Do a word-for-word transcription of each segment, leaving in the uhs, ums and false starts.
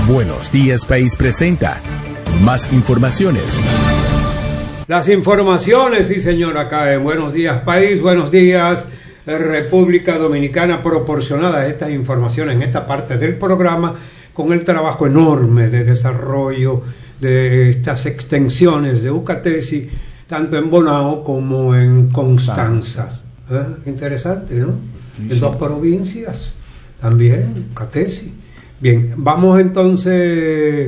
Buenos Días País presenta más informaciones. Las informaciones, sí señor, acá en Buenos Días País, Buenos Días República Dominicana, proporcionadas estas informaciones en esta parte del programa con el trabajo enorme de desarrollo de estas extensiones de UCATESI, tanto en Bonao como en Constanza. ¿Eh? Interesante, ¿no? Sí, en dos provincias también, UCATESI. Bien, vamos entonces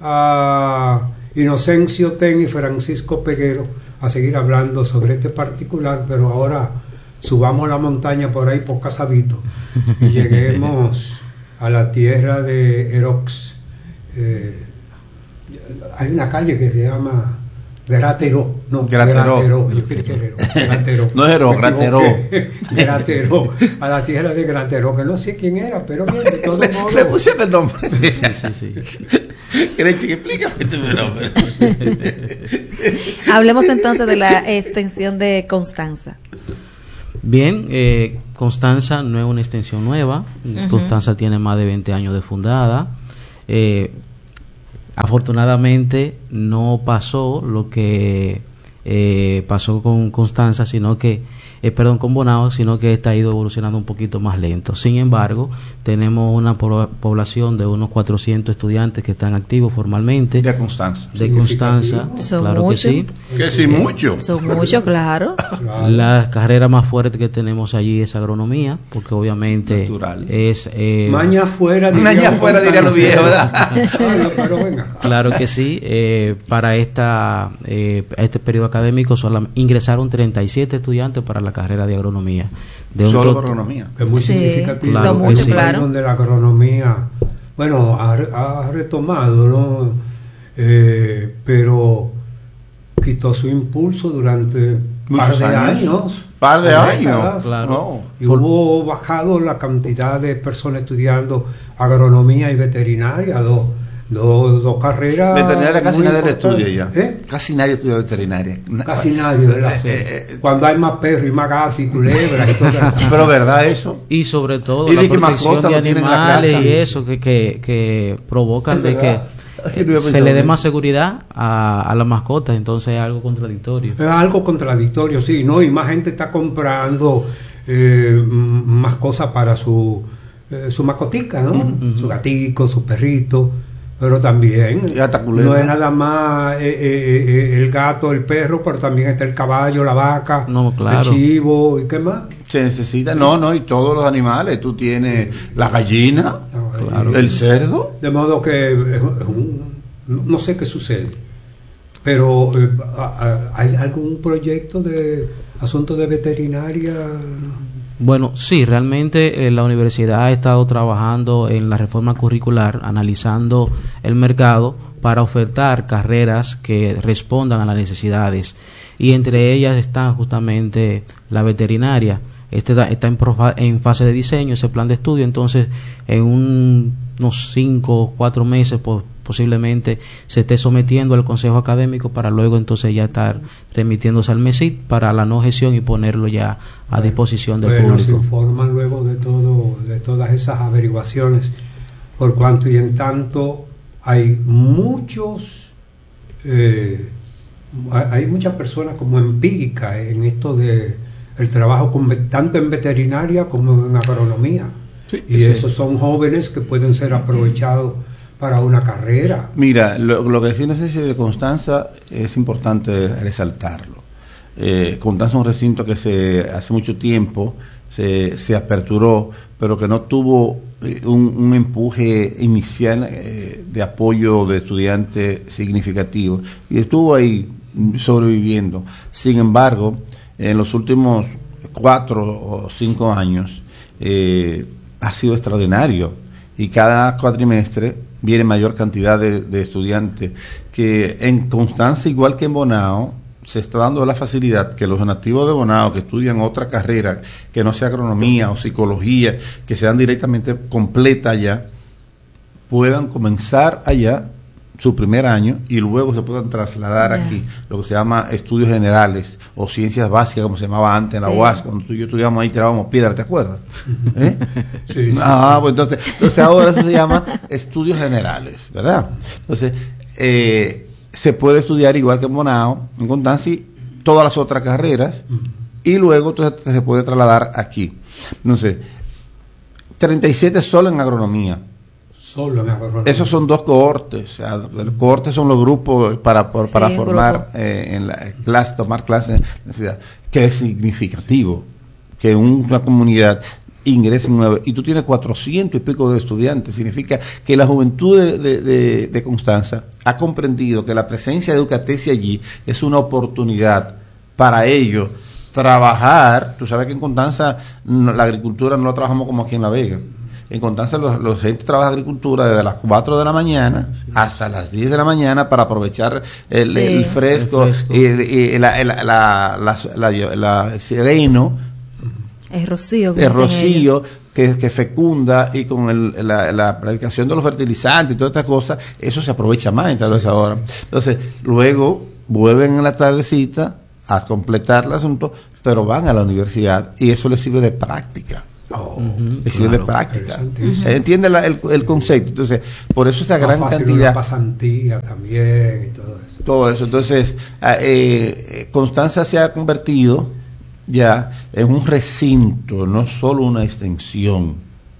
a Inocencio Ten y Francisco Peguero a seguir hablando sobre este particular, pero ahora subamos la montaña por ahí por Casabito y lleguemos a la tierra de Erox. Eh, hay una calle que se llama Gratero, no, Gratero, Gratero, yo quiero que Gratero, Gratero. No es Gero, Gratero. Gratero, a la tierra de Gratero, que no sé quién era, pero bien, de todo modo. Le pusieron el nombre. Sí, sí, sí. sí. Crechi, explícame tu nombre. Hablemos entonces de la extensión de Constanza. Bien, eh, Constanza no es una extensión nueva. Uh-huh. Constanza tiene más de veinte años de fundada. Eh, Afortunadamente no pasó lo que eh, pasó con Constanza, sino que, eh, perdón, con Bonao, sino que está ido evolucionando un poquito más lento. Sin embargo, tenemos una po- población de unos cuatrocientos estudiantes que están activos formalmente. De Constanza. De Constanza, son claro muchos. que sí. Que sí, mucho. Son muchos, claro. La carrera más fuerte que tenemos allí es agronomía, porque obviamente natural. Es... Eh, Maña fuera, Maña fuera, dirían los viejos, ¿verdad? Claro, pero venga. Claro que sí. Eh, para esta eh, este periodo académico solo ingresaron treinta y siete estudiantes para la carrera de agronomía. De un Solo tot- agronomía. Es muy Sí, significativo. claro, son muchos, sí. claro. Donde la agronomía, bueno, ha, ha retomado, ¿no? Eh, pero quitó su impulso durante un par de años. años par de años, décadas, claro. No. Y Por... hubo bajado la cantidad de personas estudiando agronomía y veterinaria, dos, dos, dos carreras. Veterinaria casi nadie la importantes. estudia ya. ¿Eh? Casi nadie estudia veterinaria. Casi nadie, ¿verdad? Eh, eh, Cuando hay más perros y más gatos y culebras y todo eso. Pero verdad eso. Y sobre todo Y la de que protección mascotas de lo tienen en la animales casa. y eso que, que, que provocan de que Ay, no había se le dé pensado más seguridad a, a las mascotas, entonces es algo contradictorio. Es algo contradictorio, sí, ¿no? Y más gente está comprando eh, más cosas para su, eh, su mascotica, ¿no? Uh-huh. Su gatico, su perrito, pero también no es nada más eh, eh, eh, el gato, el perro, pero también está el caballo, la vaca, no, claro. el chivo, ¿y qué más? Se necesita, no, no, y todos los animales. Tú tienes la gallina, no, claro. El cerdo. De modo que es un, no sé qué sucede, pero eh, ¿hay algún proyecto de asunto de veterinaria? Bueno, sí, realmente eh, la universidad ha estado trabajando en la reforma curricular, analizando el mercado para ofertar carreras que respondan a las necesidades, y entre ellas está justamente la veterinaria. Este está, está en, profa, en fase de diseño ese plan de estudio, entonces en un, unos cinco o cuatro meses pues, posiblemente se esté sometiendo al consejo académico para luego entonces ya estar remitiéndose al MESID para la no gestión y ponerlo ya a bueno, disposición del bueno, público. Se informan luego de todo, de todas esas averiguaciones, por cuanto y en tanto hay muchos eh, hay muchas personas como empíricas en esto de el trabajo con, tanto en veterinaria como en agronomía, sí, y sí. Esos son jóvenes que pueden ser aprovechados para una carrera. Mira, lo, lo que decía de Constanza es importante resaltarlo. Eh, Constanza es un recinto que se hace mucho tiempo se, se aperturó, pero que no tuvo eh, un, un empuje inicial eh, de apoyo de estudiantes significativo, y estuvo ahí sobreviviendo. Sin embargo, en los últimos cuatro o cinco años eh, ha sido extraordinario, y cada cuatrimestre viene mayor cantidad de, de estudiantes, que en Constanza, igual que en Bonao, se está dando la facilidad que los nativos de Bonao que estudian otra carrera que no sea agronomía o psicología, que sean directamente completa allá, puedan comenzar allá su primer año y luego se puedan trasladar yeah. aquí, lo que se llama estudios generales o ciencias básicas, como se llamaba antes en la sí. U A S, cuando tú y yo estudiábamos ahí tirábamos piedra, ¿te acuerdas? ¿Eh? Sí, sí. Ah, pues entonces, entonces ahora eso se llama estudios generales, ¿verdad? Entonces, eh, se puede estudiar igual que en Bonao, en Constanza, todas las otras carreras, uh-huh. y luego entonces se puede trasladar aquí. Entonces, treinta y siete solo en agronomía. Solo en agronomía. Esos son dos cohortes. O sea, los cohortes son los grupos para, por, sí, para formar eh, en la clase, tomar clases en la universidad. Que es significativo que una comunidad ingrese nueva y tú tienes cuatrocientos y pico de estudiantes. Significa que la juventud de, de, de, de Constanza ha comprendido que la presencia de Eucatesi allí es una oportunidad para ellos trabajar. Tú sabes que en Constanza no, la agricultura no la trabajamos como aquí en La Vega. En Constanza los, los gente trabaja agricultura desde las cuatro de la mañana sí. hasta las diez de la mañana para aprovechar el, sí. el fresco, el fresco. Y, y la, la, la, la, la, la, el sereno, el rocío, el rocío que, que fecunda, y con el, la, la aplicación de los fertilizantes y todas estas cosas, eso se aprovecha más en tal vez ahora. Entonces, luego vuelven en la tardecita a completar el asunto, pero van a la universidad y eso les sirve de práctica. Oh, uh-huh, es claro, de práctica. Uh-huh. Entiende la, el, el concepto. Entonces, por eso esa gran cantidad. Pasantía también y todo eso. Todo eso. Entonces, eh, Constanza se ha convertido ya en un recinto, no solo una extensión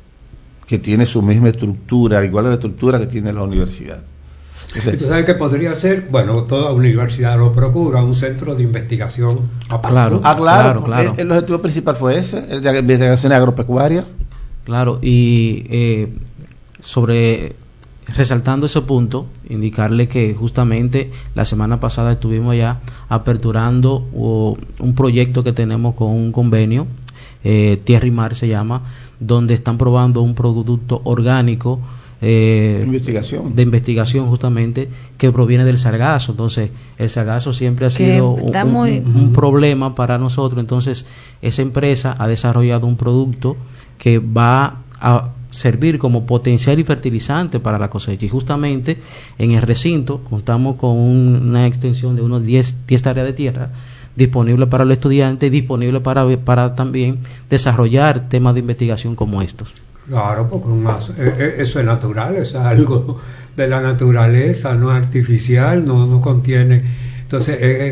que tiene su misma estructura, igual a la estructura que tiene la universidad. Entonces, ¿y tú sabes que podría ser? Bueno, toda universidad lo procura, un centro de investigación. Claro, ah, claro, claro, claro. El, el objetivo principal fue ese, el de investigación agropecuaria. Claro, y eh, sobre, resaltando ese punto, indicarle que justamente la semana pasada estuvimos ya aperturando uh, un proyecto que tenemos con un convenio, eh, Tierra y Mar se llama, donde están probando un producto orgánico, Eh, investigación. de investigación justamente, que proviene del sargazo. Entonces el sargazo siempre ha sido un, muy... un, un problema para nosotros. Entonces esa empresa ha desarrollado un producto que va a servir como potencial y fertilizante para la cosecha, y justamente en el recinto contamos con un, una extensión de unos diez tareas de tierra disponible para los estudiantes, disponible para, para también desarrollar temas de investigación como estos. Claro, porque un, eso es natural, eso es algo de la naturaleza, no artificial, no, no contiene. Entonces, es,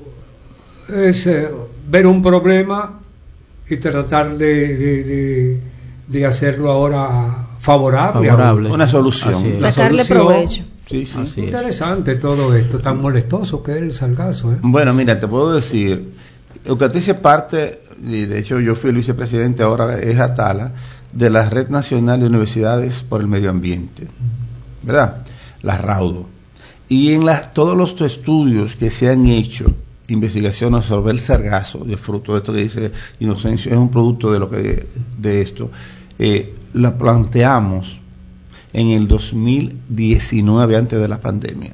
es, es ver un problema y tratar de, de, de, de hacerlo ahora favorable. favorable. Una solución. Una sacarle solución. provecho. Sí, sí. Así interesante es. Todo esto, tan molestoso que es el sargazo. ¿eh? Bueno, mira, te puedo decir, Eucatesi es parte, y de hecho yo fui el vicepresidente, ahora es Atala, de la Red Nacional de Universidades por el Medio Ambiente, ¿verdad? La RAUDO. Y en las, todos los estudios que se han hecho, investigaciones sobre el sargazo, de fruto de esto que dice Inocencio, es un producto de lo que de esto, eh, la planteamos en el dos mil diecinueve, antes de la pandemia,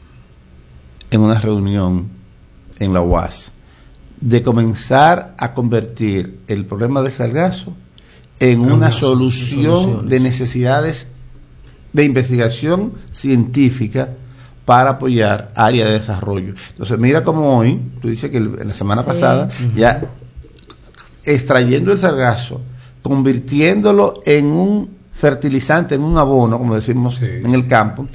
en una reunión en la U A S, de comenzar a convertir el problema del sargazo en una solución de necesidades de investigación científica para apoyar áreas de desarrollo. Entonces, mira cómo hoy, tú dices que el, la semana sí. pasada, uh-huh. ya extrayendo el sargazo, convirtiéndolo en un fertilizante, en un abono, como decimos sí. en el campo,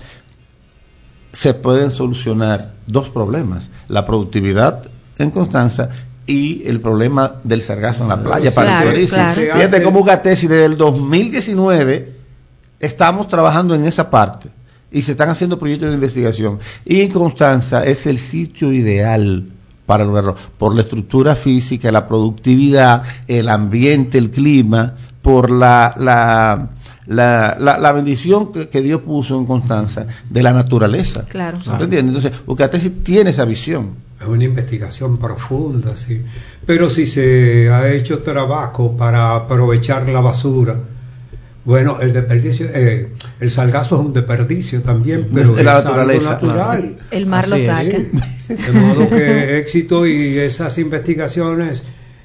se pueden solucionar dos problemas: la productividad en Constanza y el problema del sargazo en la playa. Claro, claro. Fíjate cómo Eucatesi desde el dos mil diecinueve estamos trabajando en esa parte y se están haciendo proyectos de investigación, y en Constanza es el sitio ideal para lograrlo, por la estructura física, la productividad, el ambiente, el clima, por la la la, la, la bendición que, que Dios puso en Constanza de la naturaleza. Claro. ¿Entiendes? Entonces, Eucatesi tiene esa visión. Es una investigación profunda, sí. Pero si se ha hecho trabajo para aprovechar la basura, bueno, el desperdicio, eh, el sargazo es un desperdicio también, pero de la es naturaleza, algo natural. El mar Así lo es. saca. Sí. De modo que éxito y esas investigaciones,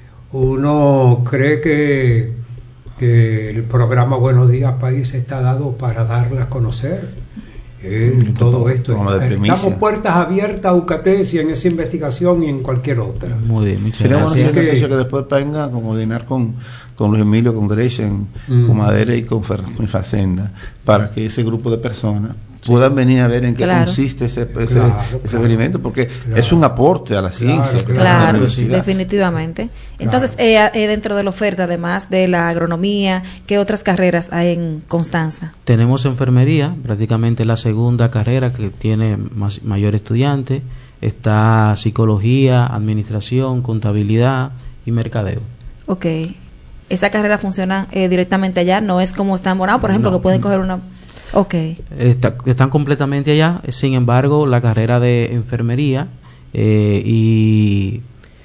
uno cree que, que el programa Buenos Días País está dado para darlas a conocer. Eh, todo esto es, estamos puertas abiertas a UCATESI en esa investigación y en cualquier otra. Muy bien, muchas Sería gracias. Sería que, que después venga a coordinar con, con Luis Emilio, con Gretchen, mm. con Madera y con Facenda, para que ese grupo de personas puedan venir a ver en qué claro. consiste ese, ese, claro, ese claro. experimento, porque claro. es un aporte a la ciencia. Claro, claro, claro sí. definitivamente. Entonces, claro. eh, eh, dentro de la oferta, además de la agronomía, ¿qué otras carreras hay en Constanza? Tenemos enfermería, prácticamente la segunda carrera que tiene más, mayor estudiante. Está psicología, administración, contabilidad y mercadeo. Ok. ¿Esa carrera funciona eh, directamente allá? ¿No es como está en Bonao, por ejemplo, no. que pueden coger una...? Okay. Está, están completamente allá. Sin embargo, la carrera de enfermería eh, y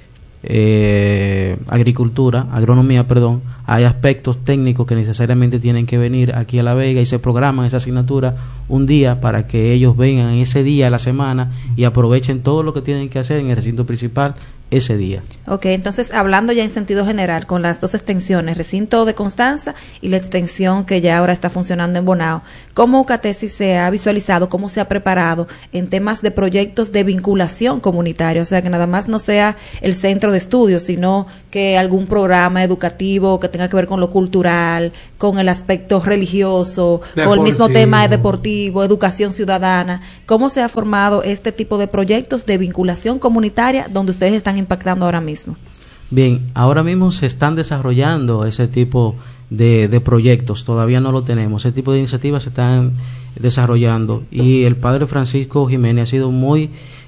eh, agricultura, agronomía, perdón, hay aspectos técnicos que necesariamente tienen que venir aquí a La Vega y se programan esa asignatura un día para que ellos vengan ese día a la semana y aprovechen todo lo que tienen que hacer en el recinto principal ese día. Ok, entonces hablando ya en sentido general con las dos extensiones, recinto de Constanza y la extensión que ya ahora está funcionando en Bonao, ¿cómo UCATESI se ha visualizado, cómo se ha preparado en temas de proyectos de vinculación comunitaria? O sea, que nada más no sea el centro de estudios, sino que algún programa educativo que tenga que ver con lo cultural, con el aspecto religioso, deportivo. Con el mismo tema deportivo, educación ciudadana. ¿Cómo se ha formado este tipo de proyectos de vinculación comunitaria donde ustedes están impactando ahora mismo? Bien, ahora mismo se están desarrollando ese tipo de, de proyectos, todavía no lo tenemos, ese tipo de iniciativas se están desarrollando y el padre Francisco Jiménez ha sido muy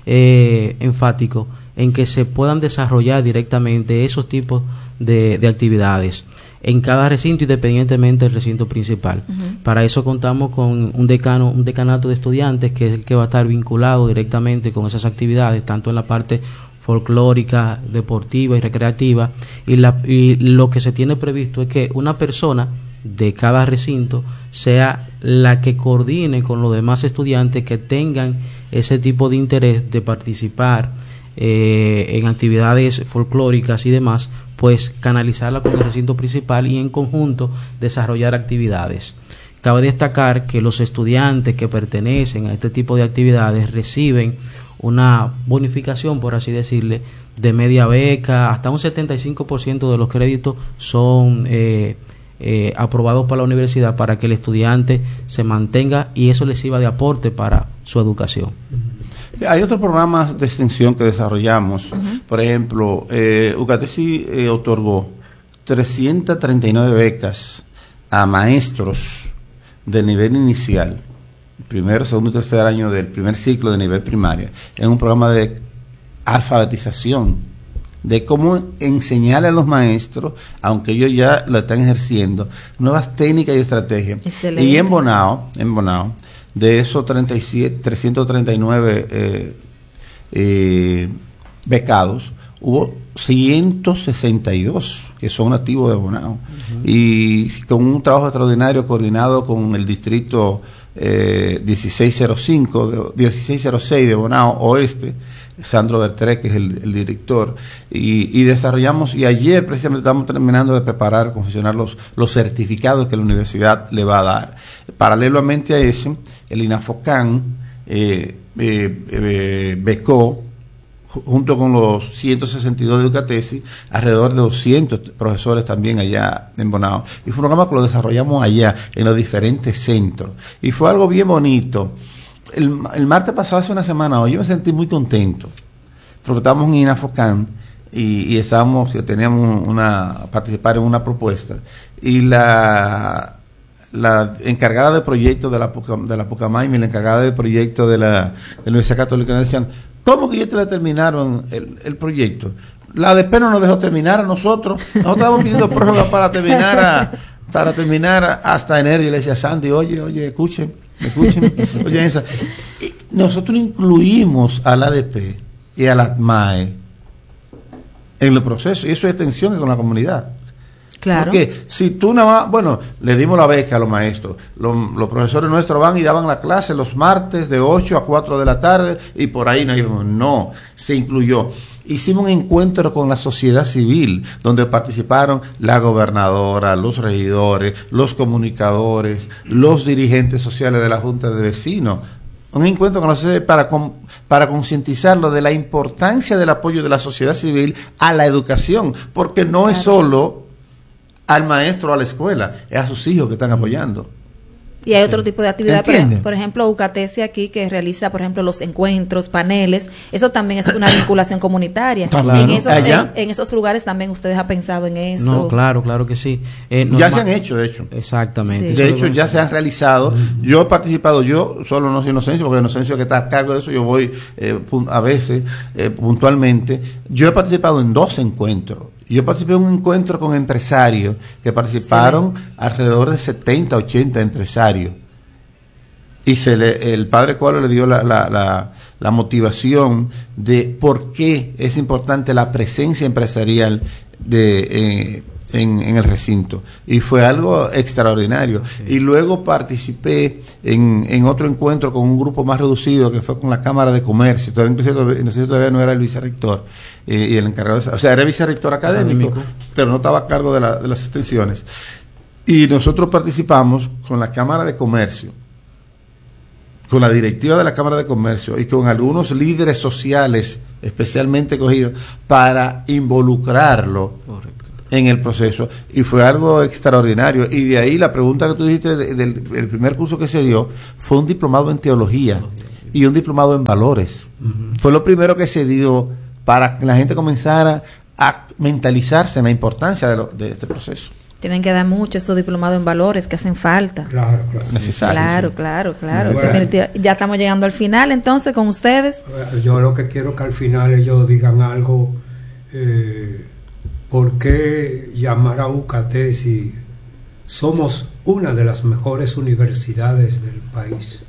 eh, enfático en que se puedan desarrollar directamente esos tipos de, de actividades en cada recinto, independientemente del recinto principal. Uh-huh. Para eso contamos con un decano, un decanato de estudiantes que es el que va a estar vinculado directamente con esas actividades, tanto en la parte folclórica, deportiva y recreativa, y, la, y lo que se tiene previsto es que una persona de cada recinto sea la que coordine con los demás estudiantes que tengan ese tipo de interés de participar eh, en actividades folclóricas y demás, pues canalizarla con el recinto principal y en conjunto desarrollar actividades. Cabe destacar que los estudiantes que pertenecen a este tipo de actividades reciben una bonificación, por así decirle, de media beca, hasta un setenta y cinco por ciento de los créditos son eh, eh, aprobados por la universidad para que el estudiante se mantenga y eso les sirva de aporte para su educación. Hay otros programas de extensión que desarrollamos. Uh-huh. Por ejemplo, eh, UCATESI eh, otorgó trescientas treinta y nueve becas a maestros de nivel inicial, primero, segundo y tercer año del primer ciclo de nivel primaria, en un programa de alfabetización, de cómo enseñarle a los maestros, aunque ellos ya lo están ejerciendo, nuevas técnicas y estrategias. Excelente. Y en Bonao, en Bonao, de esos treinta y siete, trescientos treinta y nueve eh, eh, becados, hubo ciento sesenta y dos que son nativos de Bonao. Uh-huh. Y con un trabajo extraordinario coordinado con el distrito eh, dieciséis cero cinco, de, dieciséis cero seis de Bonao Oeste, Sandro Bertré, que es el, el director, y, y desarrollamos, y ayer precisamente estamos terminando de preparar, confeccionar los, los certificados que la universidad le va a dar. Paralelamente a eso, el INAFOCAN eh, eh, eh, becó, junto con los ciento sesenta y dos de UCATESI, alrededor de doscientos profesores también allá en Bonao. Y fue un programa que lo desarrollamos allá, en los diferentes centros. Y fue algo bien bonito. El, el martes pasado, hace una semana hoy, yo me sentí muy contento, porque estábamos en INAFOCAN y, y estábamos, teníamos una, participar en una propuesta, y la, la encargada de proyecto de la, de la Pucamaima y la encargada de proyecto de la, de la Universidad Católica nos decían: ¿cómo que ya te la terminaron el, el proyecto? La D P no nos dejó terminar a nosotros, nosotros estábamos pidiendo prórroga para terminar a, para terminar hasta enero. Y le decía a Sandy: oye, oye, escuchen, escuchen, oye, esa. Y nosotros incluimos a la A D P y a la M A E en el proceso, y eso es extensión con la comunidad. Claro. Porque si tú nada más, bueno, le dimos la beca a los maestros, los, los profesores nuestros van y daban la clase los martes de ocho a cuatro de la tarde y por ahí no íbamos. No, se incluyó. Hicimos un encuentro con la sociedad civil, donde participaron la gobernadora, los regidores, los comunicadores, los dirigentes sociales de la Junta de Vecinos, un encuentro con la sociedad para, con, para concientizarlo de la importancia del apoyo de la sociedad civil a la educación, porque no claro. es solo al maestro o a la escuela, es a sus hijos que están apoyando. Y hay otro tipo de actividad, por, por ejemplo, UCATESI aquí que realiza, por ejemplo, los encuentros, paneles, eso también es una vinculación comunitaria. También. En, esos, en, en esos lugares también ustedes han pensado en eso. No, claro, claro que sí. Eh, ya se han hecho, de hecho. Exactamente. Sí. De hecho, ya se han realizado. Uh-huh. Yo he participado, yo solo no soy Inocencio, porque Inocencio que está a cargo de eso, yo voy eh, a veces, eh, puntualmente. Yo he participado en dos encuentros. Yo participé en un encuentro con empresarios que participaron, sí. alrededor de setenta, ochenta empresarios. Y se le, el padre Cuadro le dio la, la, la, la motivación de por qué es importante la presencia empresarial de, eh, en, en el recinto. Y fue algo extraordinario. Sí. Y luego participé en, en otro encuentro con un grupo más reducido que fue con la Cámara de Comercio. Todavía, inclusive, todavía no era el vicerrector. Eh, y el encargado de, o sea, era vicerrector académico, académico, pero no estaba a cargo de, la, de las extensiones. Y nosotros participamos con la Cámara de Comercio, con la directiva de la Cámara de Comercio y con algunos líderes sociales especialmente cogidos para involucrarlo Correcto. En el proceso, y fue algo extraordinario. Y de ahí la pregunta que tú dijiste de, de, del primer curso que se dio fue un diplomado en teología y un diplomado en valores. Uh-huh. Fue lo primero que se dio para que la gente comenzara a mentalizarse en la importancia de, lo, de este proceso. Tienen que dar mucho esos diplomados en valores que hacen falta. Claro, claro. Necesario. Claro, sí. claro, claro. Bueno. Ya estamos llegando al final, entonces, con ustedes. Yo lo que quiero que al final ellos digan algo, eh, ¿por qué llamar a UCATESI? Somos una de las mejores universidades del país.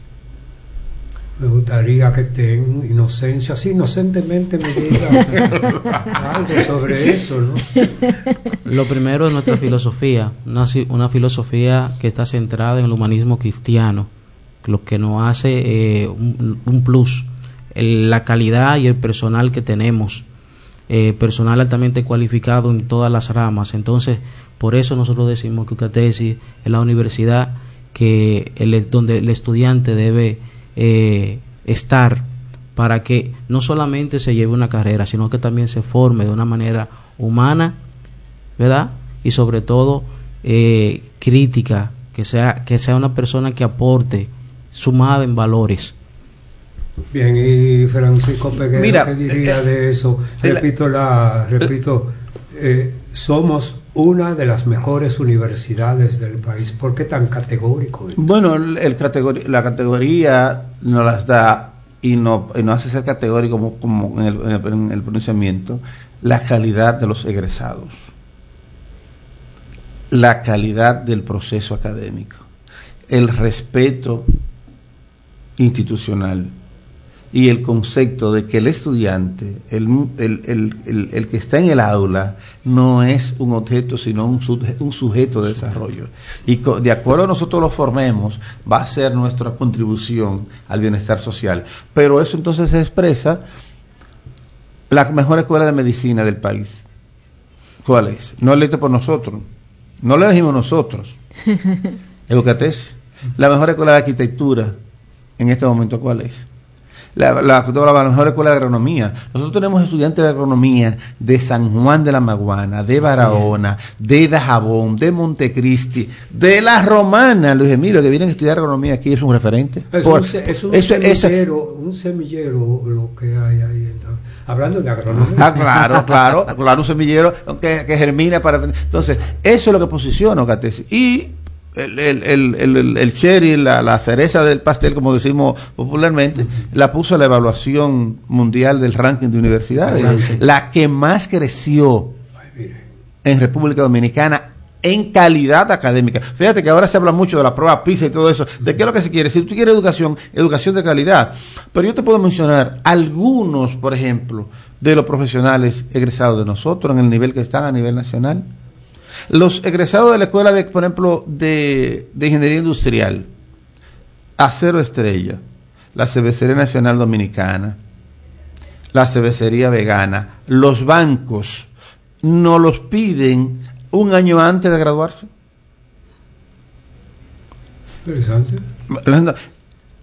Me gustaría que ten Inocencia, así inocentemente me diga algo sobre eso, ¿no? Lo primero es nuestra filosofía, una, una filosofía que está centrada en el humanismo cristiano, lo que nos hace eh, un, un plus, el, la calidad y el personal que tenemos, eh, personal altamente cualificado en todas las ramas. Entonces, por eso nosotros decimos que UCATESI es la universidad que el, donde el estudiante debe Eh, estar para que no solamente se lleve una carrera, sino que también se forme de una manera humana, ¿verdad? Y sobre todo eh, crítica, que sea que sea una persona que aporte, sumada en valores. Bien, y Francisco Peguero, Mira, ¿qué diría eh, de eso? Repito, la, repito eh, somos una de las mejores universidades del país. ¿Por qué tan categórico? Bueno, el, el categori- la categoría nos las da y no, y no hace ser categórico como, como en, el, en, el, en el pronunciamiento, la calidad de los egresados, la calidad del proceso académico, el respeto institucional y el concepto de que el estudiante, el, el, el, el, el que está en el aula, no es un objeto, sino un, suje, un sujeto de desarrollo. Y co, de acuerdo a nosotros lo formemos, va a ser nuestra contribución al bienestar social. Pero eso entonces se expresa la mejor escuela de medicina del país. ¿Cuál es? No elegida por nosotros, no la elegimos nosotros. UCATESI. La mejor escuela de arquitectura en este momento, ¿cuál es? La, la, la mejor escuela de agronomía. Nosotros tenemos estudiantes de agronomía de San Juan de la Maguana, de Barahona, de Dajabón, de Montecristi, de La Romana. Luis Emilio, que vienen a estudiar agronomía aquí, es un referente. Es Por, un, es un eso, semillero, eso, un semillero lo que hay ahí. Entonces, hablando de agronomía. Ah, claro, claro, claro, un semillero que, que germina para. Entonces, eso es lo que posiciona UCATESI. Y El, el, el, el, el cherry, la, la cereza del pastel, como decimos popularmente, uh-huh. la puso a la evaluación mundial del ranking de universidades, Ay, sí. la que más creció Ay, en República Dominicana en calidad académica. Fíjate que ahora se habla mucho de la prueba PISA y todo eso. ¿De qué es lo que se quiere? Si tú quieres educación, educación de calidad. Pero yo te puedo mencionar algunos, por ejemplo, de los profesionales egresados de nosotros en el nivel que están a nivel nacional. Los egresados de la escuela, de, por ejemplo, de, de Ingeniería Industrial, Acero Estrella, la Cervecería Nacional Dominicana, la Cervecería Vegana, los bancos, nos los piden un año antes de graduarse. Interesante.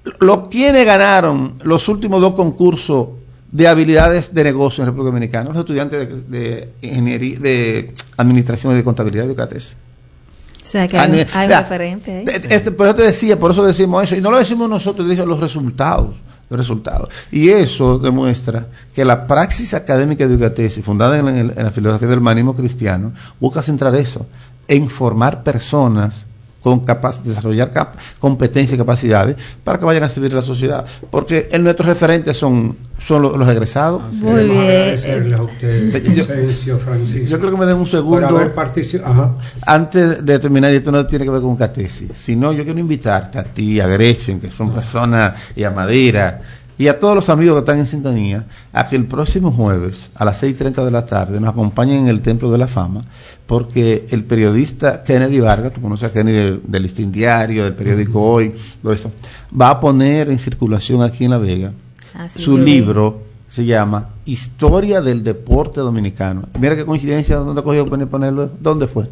Los quienes ganaron los últimos dos concursos de habilidades de negocio en República Dominicana, los estudiantes de, de ingeniería, de administración y de contabilidad de UCATES. O sea que hay, hay o sea, un referente ahí. Este, por eso te decía, por eso decimos eso, y no lo decimos nosotros, decimos los resultados, los resultados. Y eso demuestra que la praxis académica de UCATES, fundada en, el, en la filosofía del humanismo cristiano, busca centrar eso, en formar personas con capaz, desarrollar cap, competencias y capacidades para que vayan a servir a la sociedad, porque en nuestros referentes son son los, los egresados. Muy bien. Agradecerle a usted, yo, Vicencio, Francisco, yo creo que me den un segundo por haber participado. Ajá. Antes de terminar, y esto no tiene que ver con catesis, sino yo quiero invitarte a ti, a Gretchen, que son personas, y a Madera, y a todos los amigos que están en sintonía, a que el próximo jueves a las seis y treinta de la tarde nos acompañen en el Templo de la Fama, porque el periodista Kennedy Vargas, tú conoces a Kennedy del, del Listín Diario, del periódico uh-huh. Hoy, todo eso, va a poner en circulación aquí en La Vega Así su libro, se llama Historia del Deporte Dominicano. Mira qué coincidencia, ¿dónde cogió ponerlo? ¿Dónde fue?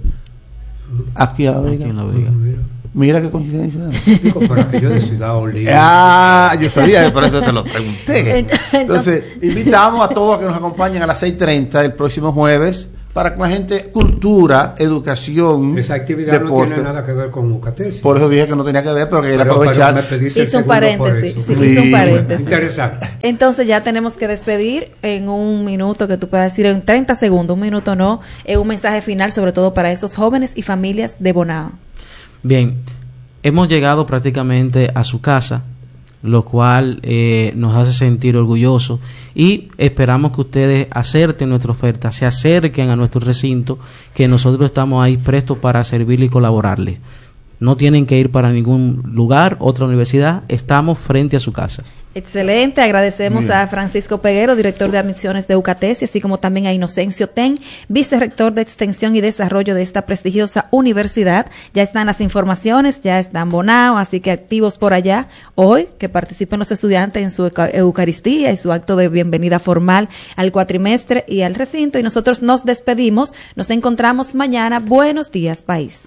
Aquí a La Vega. Aquí en La Vega. Uh-huh. Mira qué coincidencia. Digo, para que yo de Ciudad Olivia. Ah, yo sabía, por eso te lo pregunté. Entonces, invitamos a todos a que nos acompañen a las seis y treinta el próximo jueves para que la gente, cultura, educación, esa actividad deporte. No tiene nada que ver con UCATES. Por eso dije que no tenía que ver, pero que era aprovechar. Hizo un paréntesis, sí, sí. hizo un paréntesis. Interesante. Entonces ya tenemos que despedir en un minuto, que tú puedas decir en treinta segundos, un minuto no, eh, un mensaje final, sobre todo para esos jóvenes y familias de Bonao. Bien, hemos llegado prácticamente a su casa, lo cual eh, nos hace sentir orgullosos y esperamos que ustedes acerten nuestra oferta, se acerquen a nuestro recinto, que nosotros estamos ahí prestos para servirle y colaborarles. No tienen que ir para ningún lugar, otra universidad, estamos frente a su casa. Excelente, agradecemos Bien. a Francisco Peguero, director de admisiones de UCATES, así como también a Inocencio Ten, vicerrector de Extensión y Desarrollo de esta prestigiosa universidad. Ya están las informaciones, ya están Bonao, así que activos por allá. Hoy, que participen los estudiantes en su Eucaristía y su acto de bienvenida formal al cuatrimestre y al recinto. Y nosotros nos despedimos, nos encontramos mañana. Buenos días, país.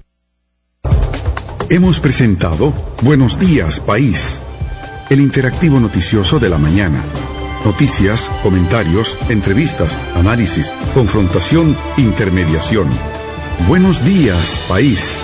Hemos presentado Buenos Días, País, el interactivo noticioso de la mañana. Noticias, comentarios, entrevistas, análisis, confrontación, intermediación. Buenos Días, País.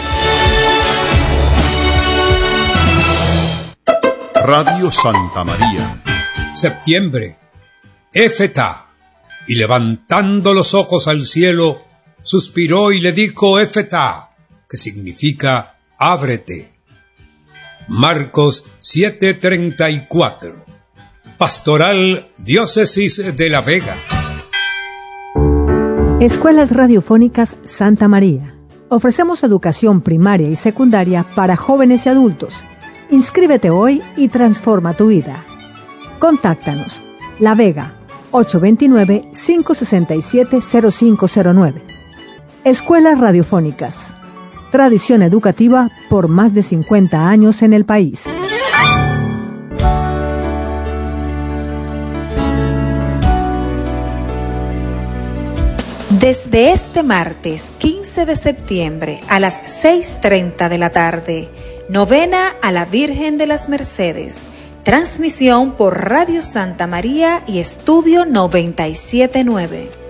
Radio Santa María. Septiembre. Éfeta. Y levantando los ojos al cielo, suspiró y le dijo Éfeta, que significa ábrete. Marcos siete treinta y cuatro. Pastoral Diócesis de La Vega. Escuelas Radiofónicas Santa María. Ofrecemos educación primaria y secundaria para jóvenes y adultos. Inscríbete hoy y transforma tu vida. Contáctanos. La Vega, ocho dos nueve, cinco seis siete, cero cinco cero nueve. Escuelas Radiofónicas. Tradición educativa por más de cincuenta años en el país. Desde este martes quince de septiembre a las seis treinta de la tarde, novena a la Virgen de las Mercedes. Transmisión por Radio Santa María y Estudio noventa y siete punto nueve.